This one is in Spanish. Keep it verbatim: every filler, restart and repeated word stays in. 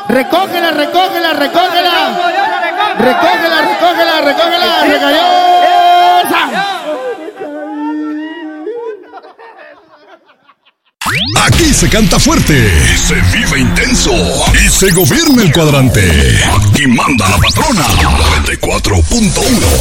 Recógela, recógela, recógela. Recógela, recógela, recógela. Recayó. Aquí se canta fuerte, se vive intenso y se gobierna el cuadrante. Aquí manda la patrona. noventa y cuatro punto uno.